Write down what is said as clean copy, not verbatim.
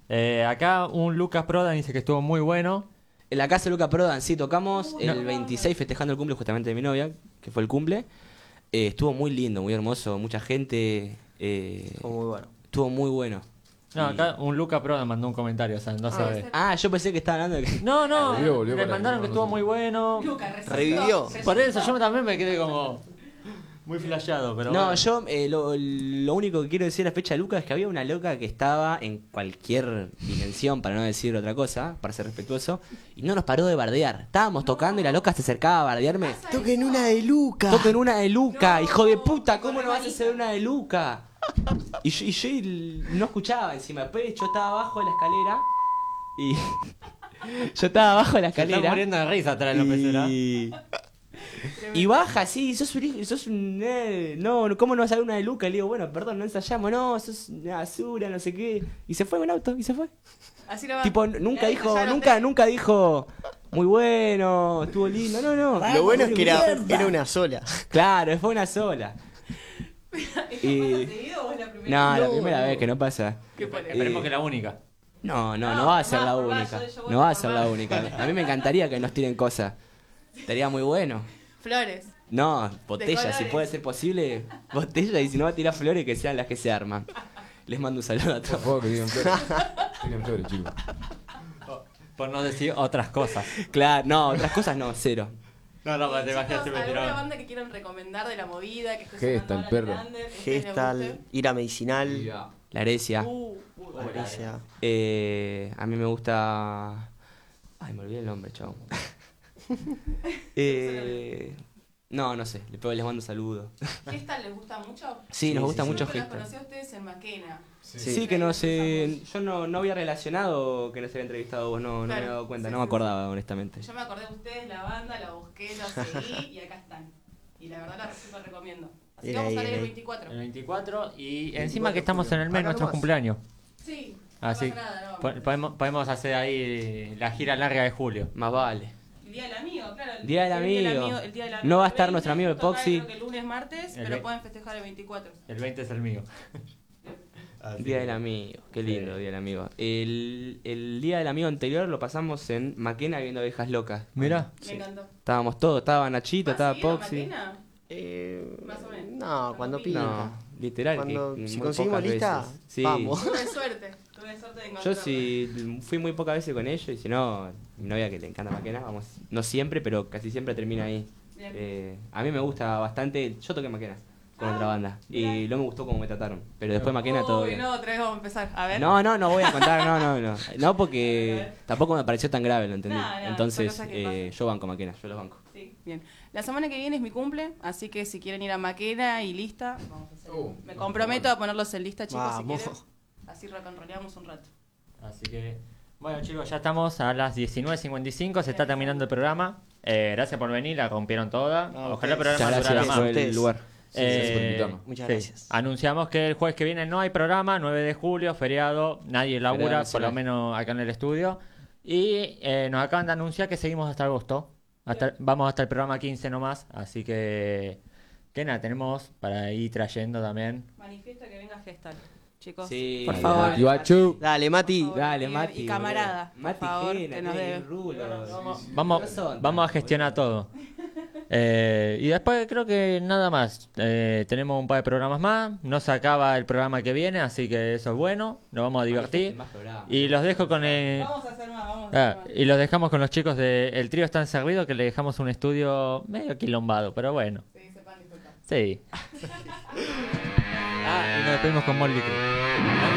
Acá un Lucas Prodan dice que estuvo muy bueno. En la casa de Luca Prodan, sí, tocamos el 26 festejando el cumple justamente de mi novia, que fue el cumple. Estuvo muy lindo, muy hermoso, mucha gente. Fue muy bueno. Estuvo muy bueno. No, Y- acá un Lucas Prodan mandó un comentario, o sea, no sabe. Ah, yo pensé que estaba hablando de que... No, Volvió le para mandaron que estuvo muy bueno. Revivió. Por eso yo también me quedé como muy flasheado, pero No, bueno. yo lo único que quiero decir a la fecha de Lucas es que había una loca que estaba en cualquier dimensión, para no decir otra cosa, para ser respetuoso, y no nos paró de bardear. Estábamos tocando y la loca se acercaba a bardearme. Toquen una de Luca. Toquen una de Luca, hijo de puta, ¿cómo no vas a hacer una de Luca? Y yo no escuchaba encima. Después yo estaba abajo de la escalera y... yo estaba abajo de la Se escalera. está muriendo de risa atrás en la pecera. Y baja así, sos un... no, ¿cómo no vas a ver una de Luca? Y le digo, bueno, perdón, no ensayamos, no, sos una basura, no sé qué. Y se fue en auto, y se fue. Así no va. Tipo, nunca Ahí dijo, ya no nunca dijo, muy bueno, estuvo lindo, no. Lo bueno es que era una sola. Claro, fue una sola. Y... ¿Seguido o es la primera? No, la No, primera no. vez que no pasa. ¿Qué pone? Esperemos que la única. No va a ser la por más, única. yo voy No va a por ser más. la única. A mí me encantaría que nos tiren cosas. Estaría muy bueno. Flores. No, botella, si colores. puede ser posible, botella, y si no va a tirar flores, que sean las que se arman. Les mando un saludo a Por todos. favor, que digan flores. Digan flores, chicos. Por no decir otras cosas. Claro, no, otras cosas no, cero. No, te Chicos, imaginas si me ¿alguna tiraban. banda que quieran recomendar de la movida? Que esté Gestal, sonando ahora perro. en Lander, que a ustedes les Gestal, guste? Ira Medicinal. La heresia. Bueno. Grecia. A mí me gusta... Ay, me olvidé el nombre, chavo. No sé, les mando un saludo. ¿Gestal les gusta mucho? Sí, nos gusta mucho Yo los Gestal. conocí a ustedes en Maquena. Sí, que no sé. Yo no había relacionado que nos había entrevistado vos, no me Claro, había dado cuenta, sí, no me sí, acordaba, honestamente. Yo me acordé de ustedes, la banda, la busqué, la seguí y acá están. Y la verdad la súper recomiendo. Así que Era vamos a ahí, leer el era ahí. 24. El 24 y encima que estamos en el mes de nuestro nomás. cumpleaños. Sí, Así no pasa nada, no. podemos hacer ahí la gira larga de julio. Más vale. El día del amigo, claro. Día del el amigo. el día del No va a el estar 20, nuestro amigo toca, Epoxy. Creo que el lunes, martes, El pero ve- pueden festejar el 24. El 20 es el mío. Así Día que- del amigo, qué lindo Sí. Día del amigo. El día del amigo anterior lo pasamos en Maquena viendo Abejas Locas. Mira. Me encantó. Estábamos todos, estaba Nachito, ¿Vas estaba seguido a Poxy. Maquena? Más o menos. No, cuando pinta. No, literal, Cuando, que si muy conseguimos pocas lista, veces. Sí. vamos. Tuve suerte de Yo encontrarlo. sí fui muy pocas veces con ellos y si no, mi novia que le encanta Maquena, vamos, no siempre, pero casi siempre termina ahí. Bien. A mí me gusta bastante, yo toqué Maquena con otra banda y no me gustó cómo me trataron, pero después Maquena todo Uy, bien. no, otra vez vamos a empezar. A ver. No voy a contar, no porque tampoco me pareció tan grave, ¿lo entendí? No, son Entonces cosas que yo banco Maquena, yo los banco. Sí, bien. La semana que viene es mi cumple, así que si quieren ir a Maquena y lista, vamos a hacer. Me comprometo a ponerlos en lista, chicos, Vamos. si quieren. Así rocanroleamos un rato. Así que, bueno chicos, ya estamos a las 19:55, se está terminando el programa. Gracias por venir, la rompieron toda. Ojalá el programa Muchas durara gracias más. por el Ustedes. lugar. Sí, gracias por invitarnos. Muchas sí. gracias. Anunciamos que el jueves que viene no hay programa, 9 de julio, feriado, nadie labura, por nacional. lo menos acá en el estudio. Y nos acaban de anunciar que seguimos hasta agosto. Vamos hasta el programa 15 nomás, así que nada, tenemos para ir trayendo también. Manifiesto que venga Gestal, chicos. Sí, por dale, favor. dale. Guachu. Dale, Mati. Por favor. Dale, Y- Mati. y camarada, boludo. por Mati favor, Gena, que nos tiene debe. rulo. Vamos a gestionar todo. Y después creo que nada más. Tenemos un par de programas más. No se acaba el programa que viene, así que eso es bueno. Nos vamos a divertir. Más programas. Y los dejo con el... Vamos a hacer más, vamos a hacer más. y los dejamos con los chicos de El Trío Están Servido, que le dejamos un estudio medio quilombado, pero bueno. Sí, sepan disfrutar. Sí. Y nos despedimos con Molly Crew.